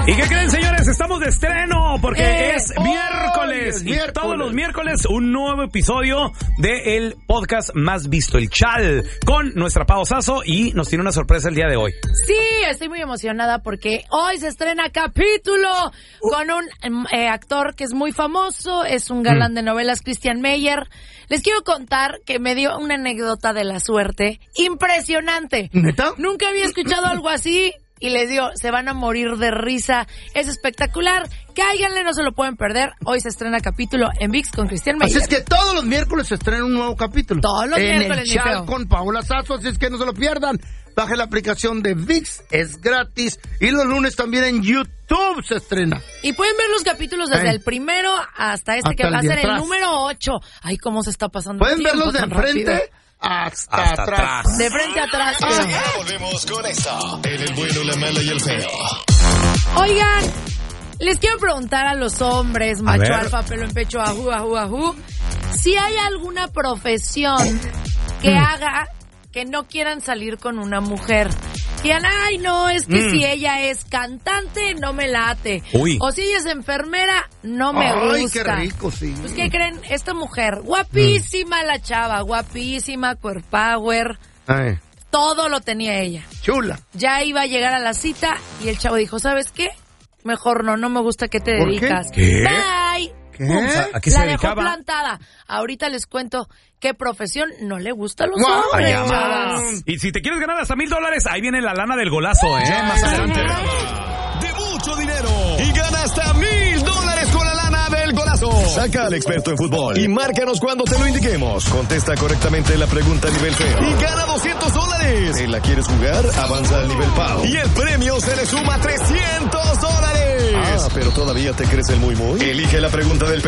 ¿Y qué creen, señores? Estamos de estreno porque es miércoles. Y todos los miércoles un nuevo episodio del podcast más visto, El Chal, con nuestra Pao Sasso, y nos tiene una sorpresa el día de hoy. Sí, estoy muy emocionada porque hoy se estrena capítulo con un actor que es muy famoso, es un galán de novelas, Christian Meyer. Les quiero contar que me dio una anécdota de la suerte impresionante. ¿Neta? Nunca había escuchado algo así. Y les digo, se van a morir de risa. Es espectacular. Cáiganle, no se lo pueden perder. Hoy se estrena capítulo en ViX con Christian Meyer. Así es que todos los miércoles se estrena un nuevo capítulo. Todos los miércoles, en el Chal con Paola Sasso, así es que no se lo pierdan. Baje la aplicación de ViX, es gratis. Y los lunes también en YouTube se estrena. Y pueden ver los capítulos desde el primero hasta que va a ser el número 8. Ay, cómo se está pasando. Pueden verlos de enfrente hasta atrás. De frente a atrás. Ya volvemos con esto. En el bueno, la mala y el feo. Oigan, les quiero preguntar a los hombres, macho alfa, pelo en pecho, ajú, si hay alguna profesión que haga que no quieran salir con una mujer. Digan, ay, no, es que si ella es cantante, no me late. Uy. O si ella es enfermera, no me gusta. Ay, qué rico, sí. Pues, ¿qué creen? Esta mujer, guapísima la chava, guapísima, core power. Ay. Todo lo tenía ella. Chula. Ya iba a llegar a la cita y el chavo dijo, ¿sabes qué? Mejor no me gusta que te dedicas. ¿Qué? Bye. ¿Qué? ¿A qué se La dejó dedicaba? plantada. Ahorita les cuento qué profesión no le gusta a los ¡Guau! hombres. Allá chavas. más. Y si te quieres ganar hasta $1,000, ahí viene la lana del golazo, Ya más adelante. De mucho dinero. Y gana hasta $1,000 con la lana del golazo. Saca al experto en fútbol y márcanos cuando te lo indiquemos. Contesta correctamente la pregunta a nivel feo y gana $200. ¿Te la quieres jugar? Avanza al nivel Pau. Y el premio se le suma $300. Ah, pero todavía te crees el muy. Elige la pregunta del